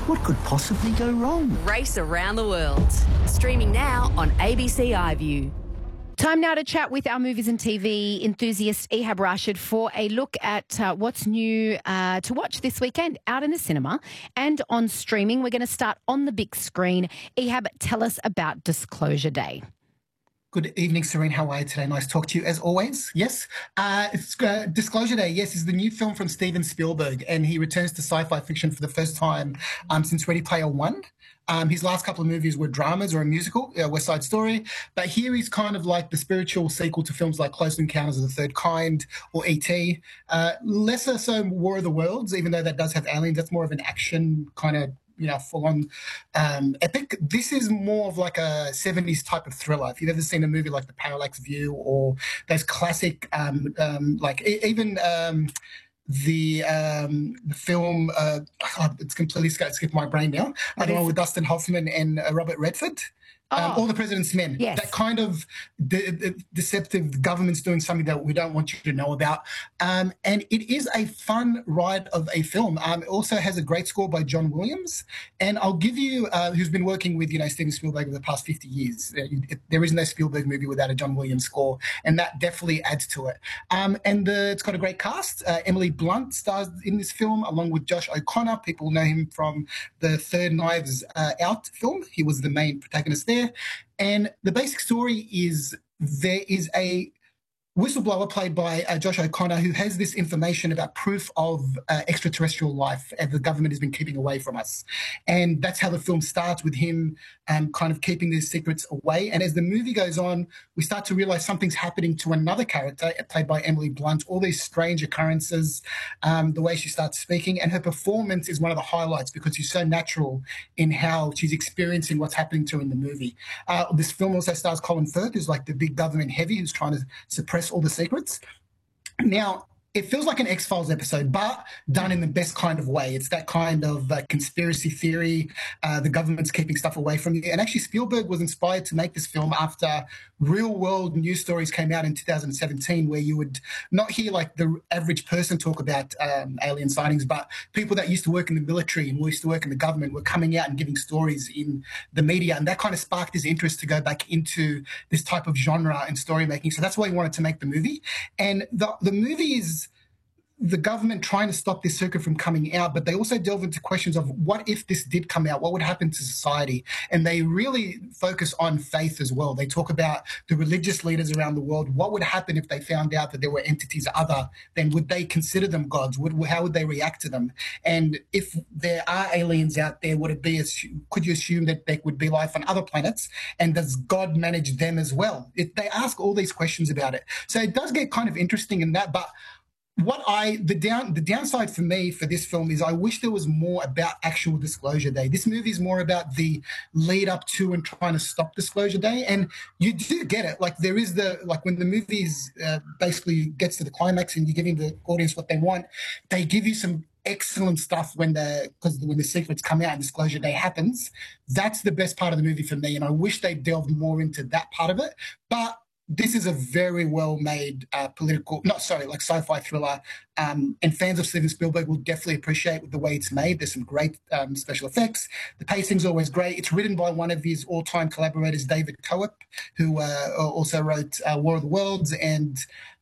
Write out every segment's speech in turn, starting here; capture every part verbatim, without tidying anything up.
What could possibly go wrong? Race Around the World. Streaming now on A B C iView. Time now to chat with our movies and T V enthusiast Ehab Rashid for a look at uh, what's new uh, to watch this weekend out in the cinema and on streaming. We're going to start on the big screen. Ehab, tell us about Disclosure Day. Good evening, Serene. How are you today? Nice to talk to you as always. Yes, uh, it's uh, Disclosure Day. Yes, is the new film from Steven Spielberg, and he returns to sci-fi fiction for the first time um, since Ready Player One. Um, his last couple of movies were dramas or a musical, uh, West Side Story. But here he's kind of like the spiritual sequel to films like Close Encounters of the Third Kind or E T. Uh, lesser so War of the Worlds, even though that does have aliens. That's more of an action kind of, you know, full-on um, epic. This is more of like a seventies type of thriller. If you've ever seen a movie like The Parallax View or those classic, um, um, like e- even... Um, The um, the film, uh, oh, it's completely skipped my brain now. I don't know, with Dustin Hoffman and uh, Robert Redford. Um, Oh. All the President's Men. Yes. That kind of de- de- deceptive, the government's doing something that we don't want you to know about. Um, and it is a fun ride of a film. Um, it also has a great score by John Williams. And I'll give you, uh, who's been working with, you know, Steven Spielberg over the past fifty years. Uh, it- there is no Spielberg movie without a John Williams score. And that definitely adds to it. Um, and the, it's got a great cast. Uh, Emily Blunt stars in this film along with Josh O'Connor. People know him from the Third Knives uh, Out film. He was the main protagonist there. And the basic story is there is a whistleblower played by uh, Josh O'Connor who has this information about proof of uh, extraterrestrial life and the government has been keeping away from us. And that's how the film starts, with him um, kind of keeping these secrets away. And as the movie goes on, we start to realize something's happening to another character played by Emily Blunt, all these strange occurrences, um, the way she starts speaking. And her performance is one of the highlights because she's so natural in how she's experiencing what's happening to her in the movie. Uh, this film also stars Colin Firth, who's like the big government heavy who's trying to suppress all the secrets. Now, it feels like an X-Files episode, but done in the best kind of way. It's that kind of uh, conspiracy theory. Uh, the government's keeping stuff away from you. And actually, Spielberg was inspired to make this film after real-world news stories came out in two thousand seventeen, where you would not hear like the average person talk about um, alien sightings, but people that used to work in the military and used to work in the government were coming out and giving stories in the media. And that kind of sparked his interest to go back into this type of genre and story making. So that's why he wanted to make the movie. And the, the movie is the government trying to stop this circuit from coming out, but they also delve into questions of what if this did come out, what would happen to society? And they really focus on faith as well. They talk about the religious leaders around the world. What would happen if they found out that there were entities other than, would they consider them gods? Would, how would they react to them? And if there are aliens out there, would it be, could you assume that there would be life on other planets? And does God manage them as well? It, they ask all these questions about it. So it does get kind of interesting in that, but What I the down the downside for me for this film is I wish there was more about actual Disclosure Day. This movie is more about the lead up to and trying to stop Disclosure Day, and you do get it. Like there is the like when the movie uh, basically gets to the climax and you're giving the audience what they want, they give you some excellent stuff when the because when the secrets come out and Disclosure Day happens. That's the best part of the movie for me, and I wish they delved more into that part of it, but. This is a very well-made uh, political, not sorry, like sci-fi thriller, um, and fans of Steven Spielberg will definitely appreciate the way it's made. There's some great um, special effects. The pacing's always great. It's written by one of his all-time collaborators, David Coep, who uh, also wrote uh, War of the Worlds and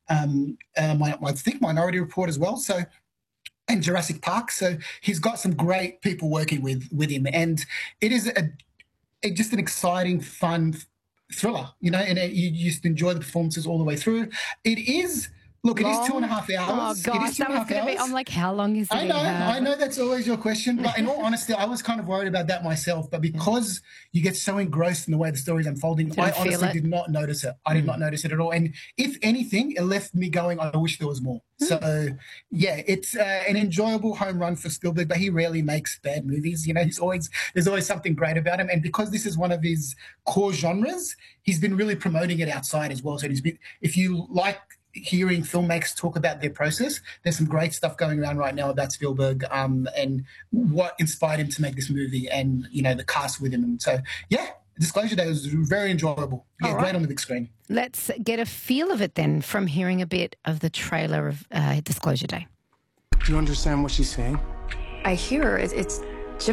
um, uh, my, I think Minority Report as well. So. And Jurassic Park. So he's got some great people working with with him, and it is a, a just an exciting, fun. thriller, you know, and it, you just enjoy the performances all the way through. It is, look, Long. it is two and a half hours. Oh, it gosh, is two that and a was half going to hours. be, I'm like, how long is it? I know, I know that's always your question, but in all honesty, I was kind of worried about that myself, but because you get so engrossed in the way the story is unfolding, Didn't I feel honestly it. did not notice it. I did not notice it at all. And if anything, it left me going, I wish there was more. So, yeah, it's uh, an enjoyable home run for Spielberg, but he rarely makes bad movies. You know, he's always there's always something great about him. And because this is one of his core genres, he's been really promoting it outside as well. So he's been, if you like hearing filmmakers talk about their process, there's some great stuff going around right now about Spielberg um, and what inspired him to make this movie and, you know, the cast with him. And so, yeah, Disclosure Day was very enjoyable. Yeah, right. Great on the big screen. Let's get a feel of it then from hearing a bit of the trailer of uh, Disclosure Day. Do you understand what she's saying? I hear her. It's, it's